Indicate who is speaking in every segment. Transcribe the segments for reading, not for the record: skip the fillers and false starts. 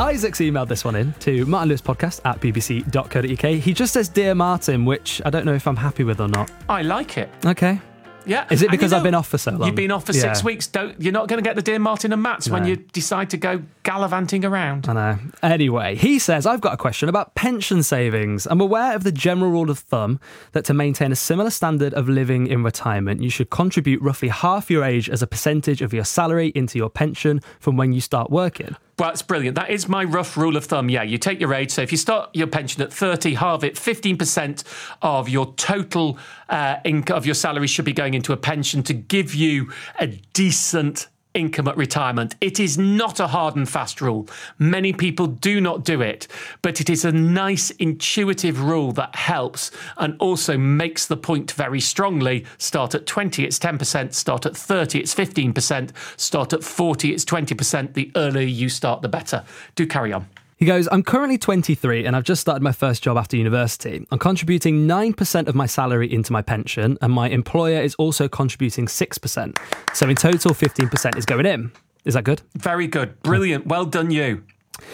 Speaker 1: Isaac's emailed this one in to martinlewispodcast@bbc.co.uk. He just says, Dear Martin, which I don't know if I'm happy with or not.
Speaker 2: I like it.
Speaker 1: Okay.
Speaker 2: Yeah.
Speaker 1: Is it because I've been off for so long?
Speaker 2: You've been off for 6 weeks. You're not going to get the Dear Martin and Mats when you decide to go gallivanting around.
Speaker 1: I know. Anyway, he says, I've got a question about pension savings. I'm aware of the general rule of thumb that to maintain a similar standard of living in retirement, you should contribute roughly half your age as a percentage of your salary into your pension from when you start working.
Speaker 2: Well, it's brilliant. That is my rough rule of thumb. Yeah, you take your age. So if you start your pension at 30, halve it, 15% of your total income of your salary should be going into a pension to give you a decent income at retirement. It is not a hard and fast rule. Many people do not do it, but it is a nice intuitive rule that helps and also makes the point very strongly. Start at 20, it's 10%. Start at 30, it's 15%. Start at 40, it's 20%. The earlier you start, the better. Do carry on.
Speaker 1: He goes, I'm currently 23 and I've just started my first job after university. I'm contributing 9% of my salary into my pension and my employer is also contributing 6%. So in total, 15% is going in. Is that good?
Speaker 2: Very good. Brilliant. Well done, you.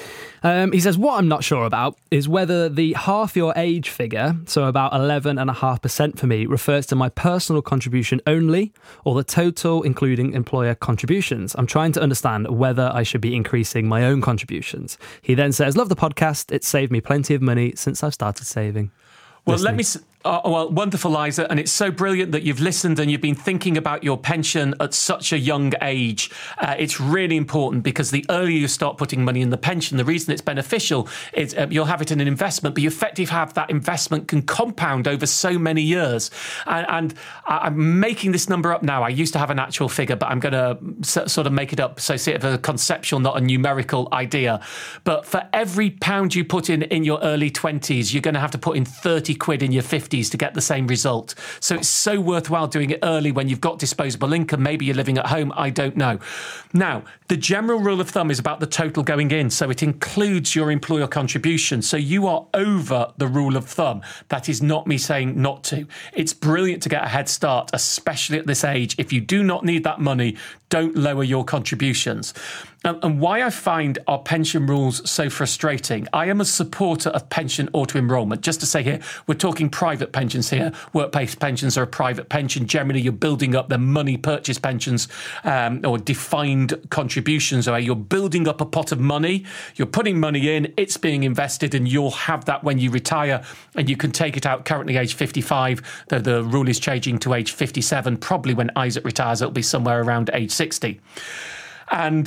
Speaker 1: He says, what I'm not sure about is whether the half your age figure, so about 11.5% for me, refers to my personal contribution only or the total including employer contributions. I'm trying to understand whether I should be increasing my own contributions. He then says, love the podcast. It's saved me plenty of money since I've started saving.
Speaker 2: Well, wonderful, Isa. And it's so brilliant that you've listened and you've been thinking about your pension at such a young age. It's really important because the earlier you start putting money in the pension, the reason it's beneficial is you'll have it in an investment, but you effectively have that investment can compound over so many years. And I'm making this number up now. I used to have an actual figure, but I'm going to sort of make it up. So see it as a conceptual, not a numerical idea. But for every pound you put in your early 20s, you're going to have to put in 30 quid in your 50s to get the same result. So it's so worthwhile doing it early when you've got disposable income. Maybe you're living at home. I don't know. Now, the general rule of thumb is about the total going in. So it includes your employer contribution. So you are over the rule of thumb. That is not me saying not to. It's brilliant to get a head start, especially at this age. If you do not need that money, don't lower your contributions. And why I find our pension rules so frustrating, I am a supporter of pension auto-enrolment. Just to say here, we're talking private pensions here. Workplace pensions are a private pension. Generally, you're building up the money purchase pensions or defined contributions, where you're building up a pot of money, you're putting money in, it's being invested, and you'll have that when you retire, and you can take it out currently age 55, though the rule is changing to age 57. Probably when Isaac retires, it'll be somewhere around age 60. And